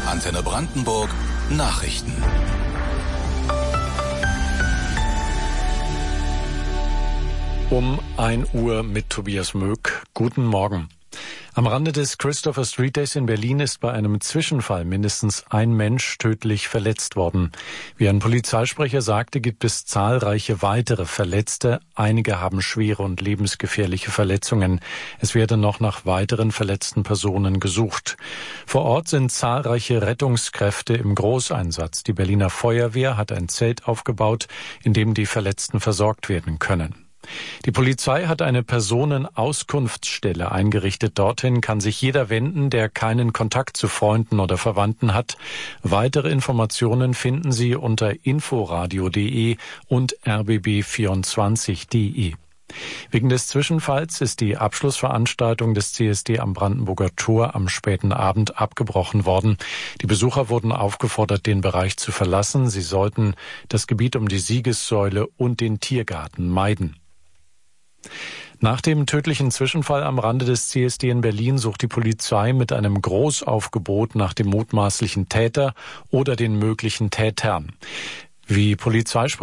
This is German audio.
Antenne Brandenburg Nachrichten. Um 1 Uhr mit Tobias Möck. Guten Morgen. Am Rande des Christopher Street Days in Berlin ist bei einem Zwischenfall mindestens ein Mensch tödlich verletzt worden. Wie ein Polizeisprecher sagte, gibt es zahlreiche weitere Verletzte. Einige haben schwere und lebensgefährliche Verletzungen. Es werde noch nach weiteren verletzten Personen gesucht. Vor Ort sind zahlreiche Rettungskräfte im Großeinsatz. Die Berliner Feuerwehr hat ein Zelt aufgebaut, in dem die Verletzten versorgt werden können. Die Polizei hat eine Personenauskunftsstelle eingerichtet. Dorthin kann sich jeder wenden, der keinen Kontakt zu Freunden oder Verwandten hat. Weitere Informationen finden Sie unter inforadio.de und rbb24.de. Wegen des Zwischenfalls ist die Abschlussveranstaltung des CSD am Brandenburger Tor am späten Abend abgebrochen worden. Die Besucher wurden aufgefordert, den Bereich zu verlassen. Sie sollten das Gebiet um die Siegessäule und den Tiergarten meiden. Nach dem tödlichen Zwischenfall am Rande des CSD in Berlin sucht die Polizei mit einem Großaufgebot nach dem mutmaßlichen Täter oder den möglichen Tätern. Wie Polizeisprecher